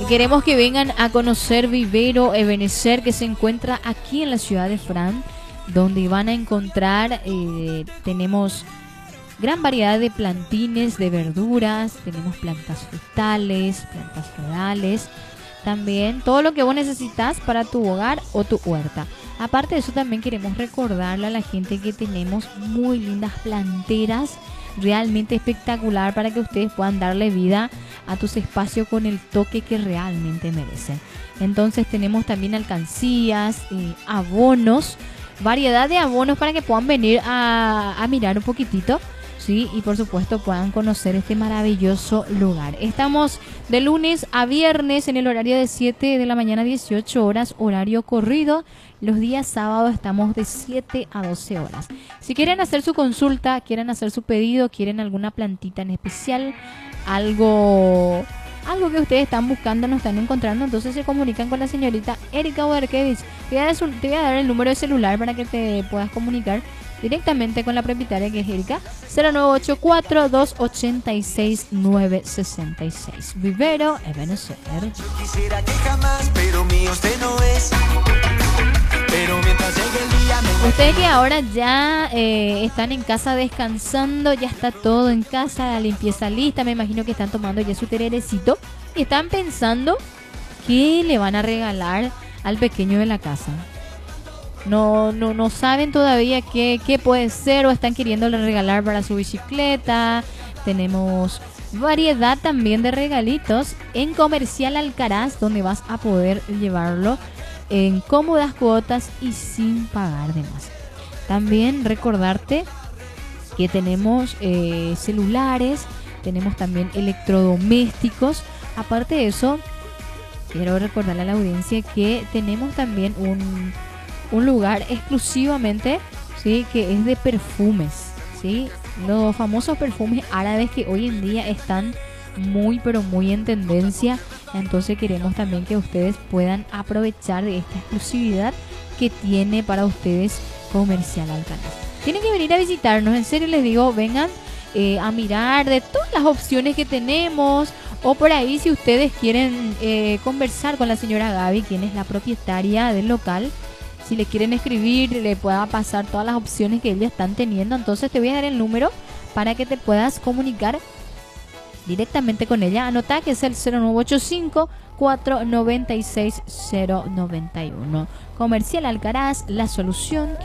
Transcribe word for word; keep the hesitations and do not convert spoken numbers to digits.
queremos que vengan a conocer Vivero Ebenecer, que se encuentra aquí en la ciudad de Fran, donde van a encontrar, eh, tenemos gran variedad de plantines, de verduras, tenemos plantas frutales, plantas florales, también todo lo que vos necesitas para tu hogar o tu huerta. Aparte de eso, también queremos recordarle a la gente que tenemos muy lindas planteras, realmente espectacular, para que ustedes puedan darle vida a tus espacios con el toque que realmente merecen. Entonces tenemos también alcancías, eh, abonos, variedad de abonos para que puedan venir a, a mirar un poquitito, ¿sí? Y por supuesto puedan conocer este maravilloso lugar. Estamos de lunes a viernes en el horario de siete de la mañana a dieciocho horas, horario corrido. Los días sábados estamos de siete a doce horas. Si quieren hacer su consulta, quieren hacer su pedido, quieren alguna plantita en especial, algo... algo que ustedes están buscando, no están encontrando, entonces se comunican con la señorita Erika Boderkevich. Te voy a dar, su, te voy a dar el número de celular para que te puedas comunicar directamente con la propietaria, que es Erika. Cero nueve ocho cuatro, dos ocho seis, nueve seis seis. Vivero Ebenecer. Yo quisiera que jamás, pero mío usted no es. Pero mientras llegue el día me... Ustedes que ahora ya eh, están en casa descansando, ya está todo en casa, la limpieza lista, me imagino que están tomando ya su tererecito y están pensando qué le van a regalar al pequeño de la casa. No, no, no saben todavía qué, qué puede ser, o están queriéndole regalar para su bicicleta. Tenemos variedad también de regalitos en Comercial Alcaraz, donde vas a poder llevarlo en cómodas cuotas y sin pagar de más. También recordarte que tenemos eh, celulares, tenemos también electrodomésticos. Aparte de eso, quiero recordarle a la audiencia que tenemos también un, un lugar exclusivamente, ¿sí?, que es de perfumes, ¿sí? Los famosos perfumes árabes que hoy en día están muy pero muy en tendencia. Entonces queremos también que ustedes puedan aprovechar de esta exclusividad que tiene para ustedes Comercial Alcaraz. Tienen que venir a visitarnos, en serio les digo, vengan eh, a mirar de todas las opciones que tenemos, o por ahí si ustedes quieren eh, conversar con la señora Gaby, quien es la propietaria del local. Si le quieren escribir, le pueda pasar todas las opciones que ellos están teniendo. Entonces te voy a dar el número para que te puedas comunicar directamente con ella. Anota que es el cero nueve ocho cinco, cuatro nueve seis, cero nueve uno. Comercial Alcaraz, la solución